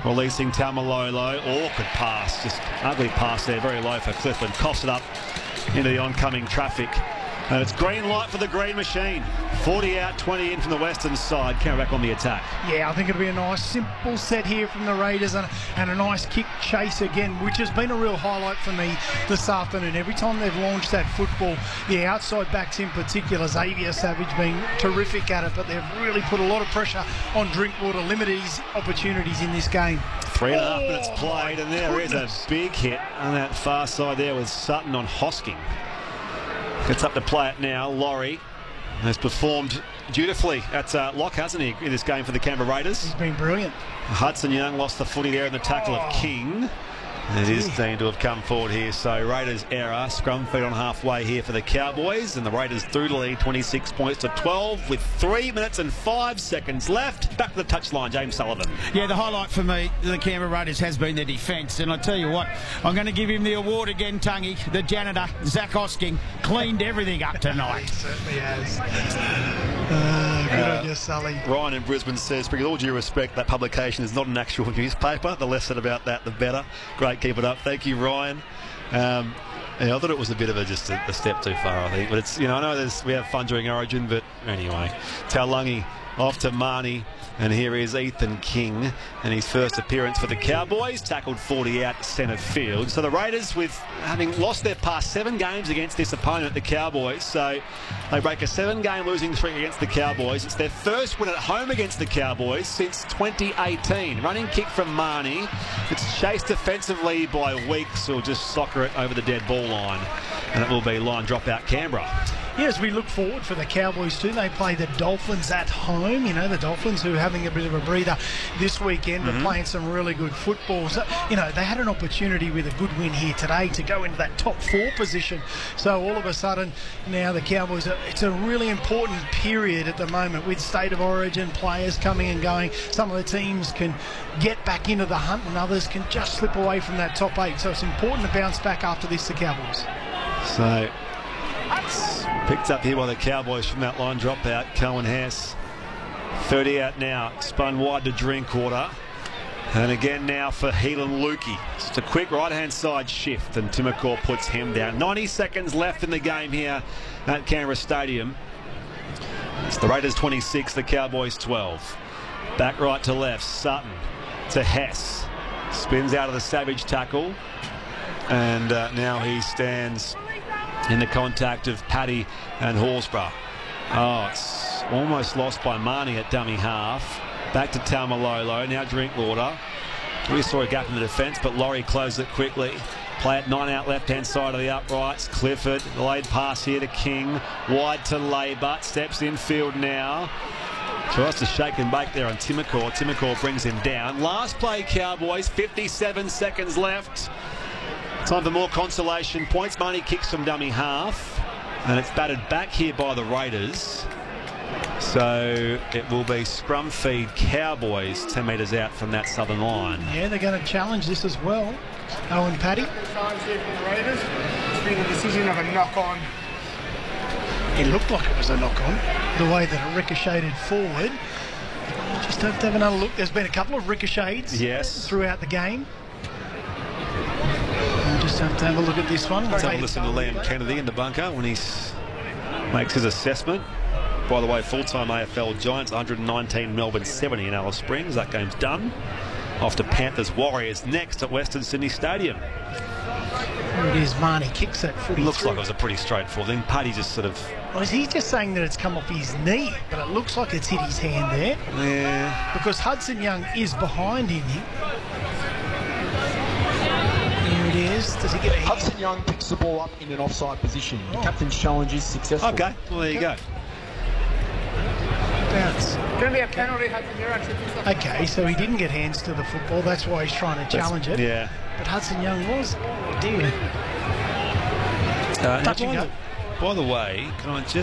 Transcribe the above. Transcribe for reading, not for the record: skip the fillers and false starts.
releasing Taumalolo. Awkward pass, just ugly pass there, very low for Clifford. Coughs it up into the oncoming traffic. And it's green light for the Green Machine. 40 out, 20 in from the western side. Canberra back on the attack. Yeah, I think it'll be a nice, simple set here from the Raiders and a nice kick chase again, which has been a real highlight for me this afternoon. Every time they've launched that football, the outside backs in particular, Xavier Savage being terrific at it, but they've really put a lot of pressure on Drinkwater, limited his opportunities in this game. 3.5 minutes played, and there is a big hit on that far side there with Sutton on Hosking. Gets up to play it now. Laurie has performed dutifully at lock, hasn't he, in this game for the Canberra Raiders? He's been brilliant. Hudson Young lost the footy there in the tackle of King. It is deemed to have come forward here. So Raiders error. Scrum feed on halfway here for the Cowboys. And the Raiders through the lead 26 points to 12 with 3 minutes and 5 seconds left. Back to the touchline, James Sullivan. Yeah, the highlight for me, the Canberra Raiders, has been their defence. And I tell you what, I'm going to give him the award again, Tungy. The janitor, Zach Hosking, cleaned everything up tonight. He certainly has. Good on you, Sully. Ryan in Brisbane says, with all due respect, that publication is not an actual newspaper. The less said about that, the better. Great, keep it up. Thank you, Ryan. I thought it was a bit of just a step too far, I think. But it's, I know we have fun during Origin, but anyway. Taulagi off to Marnie. And here is Ethan King and his first appearance for the Cowboys, tackled 40 out centre field. So the Raiders, with having lost their past 7 games against this opponent, the Cowboys, so they break a 7-game losing streak against the Cowboys. It's their first win at home against the Cowboys since 2018. Running kick from Marnie. It's chased defensively by Weeks, who'll just soccer it over the dead ball line. And it will be line drop out Canberra. Yeah, as we look forward for the Cowboys too, they play the Dolphins at home. The Dolphins who are having a bit of a breather this weekend, but playing some really good football. So, they had an opportunity with a good win here today to go into that top 4 position. So all of a sudden, now the Cowboys, it's a really important period at the moment with State of Origin players coming and going. Some of the teams can get back into the hunt and others can just slip away from that top 8. So it's important to bounce back after this, the Cowboys. So it's picked up here by the Cowboys from that line drop out. Cohen Hess, 30 out now, spun wide to Drinkwater. And again now for Heelan Lukey. Just a quick right-hand side shift and Timokor puts him down. 90 seconds left in the game here at Canberra Stadium. It's the Raiders 26, the Cowboys 12. Back right to left, Sutton to Hess. Spins out of the Savage tackle. And now he stands in the contact of Paddy and Horsburgh. Oh, it's almost lost by Marnie at dummy half. Back to Taumalolo, now Drinkwater. We saw a gap in the defence, but Laurie closed it quickly. Play it 9 out left-hand side of the uprights. Clifford, laid pass here to King. Wide to Labour, steps infield now. Tries to shake and bake there on Timokor. Timokor brings him down. Last play, Cowboys, 57 seconds left. Time for more consolation points. Marnie kicks from dummy half. And it's batted back here by the Raiders. So it will be scrum feed Cowboys 10 metres out from that southern line. Yeah, they're going to challenge this as well. Owen Paddy. It's been a decision of a knock-on. It looked like it was a knock-on, the way that it ricocheted forward. Just have to have another look. There's been a couple of ricochets throughout the game. We'll just have to have a look at this one. Let's have a listen to Liam Kennedy in the bunker when he makes his assessment. By the way, full-time AFL Giants, 119, Melbourne 70 in Alice Springs. That game's done. Off to Panthers Warriors next at Western Sydney Stadium. There it is. Marnie kicks that footy Looks through. like it was a pretty straightforward. Then Paddy just sort of... Well, he's just saying that it's come off his knee, but it looks like it's hit his hand there. Yeah. Because Hudson Young is behind him. Here it is. Does he get a hit? Hudson Young picks the ball up in an offside position. The captain's challenge is successful. Okay, well, there you go. Bounce. Going to be a penalty, Hudson. You're actually Okay, so he didn't get hands to the football. That's why he's trying to challenge it. Yeah. But Hudson Young was. Oh, dear. Now, Touching up. by the way, can I just